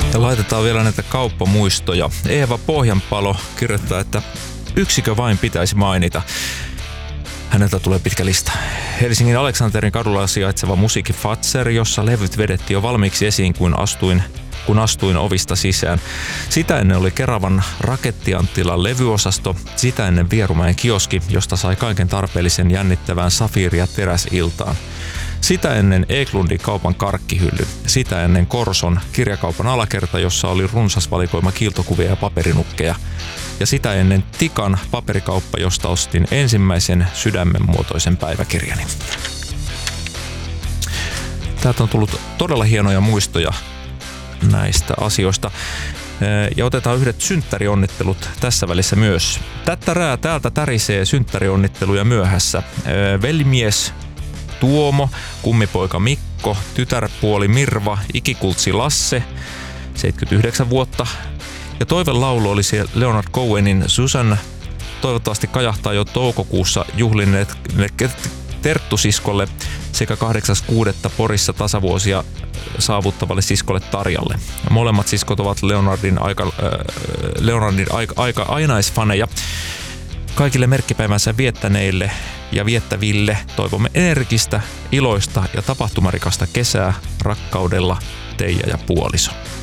Ja laitetaan vielä näitä kauppamuistoja. Eeva Pohjanpalo kirjoittaa, että yksikö vain pitäisi mainita. Häneltä tulee pitkä lista. Helsingin Aleksanterin kadulla sijaitseva Musiikki Fazer, jossa levyt vedettiin jo valmiiksi esiin, kun astuin ovista sisään. Sitä ennen oli Keravan Rakettianttilan levyosasto, sitä ennen Vierumäen kioski, josta sai kaiken tarpeellisen jännittävään safiiri- ja teräsiltaan. Sitä ennen Eklundin kaupan karkkihylly, sitä ennen Korson kirjakaupan alakerta, jossa oli runsas valikoima kiiltokuvia ja paperinukkeja. Ja sitä ennen Tikan paperikauppa, josta ostin ensimmäisen sydämenmuotoisen päiväkirjani. Täältä on tullut todella hienoja muistoja näistä asioista. Ja otetaan yhdet synttärionnittelut tässä välissä myös. Tättärää täältä tärisee synttärionnitteluja myöhässä. Velimies Tuomo, kummipoika Mikko, tytärpuoli Mirva, ikikultsi Lasse, 79 vuotta. Ja toivelaulu oli siellä Leonard Cohenin Susan. Toivottavasti kajahtaa jo toukokuussa juhlineet terttusiskolle sekä 8.6. Porissa tasavuosia saavuttavalle siskolle Tarjalle. Molemmat siskot ovat Leonardin aika ainaisfaneja. Kaikille merkkipäivänsä viettäneille ja viettäville toivomme energistä, iloista ja tapahtumarikasta kesää rakkaudella Teija ja puoliso.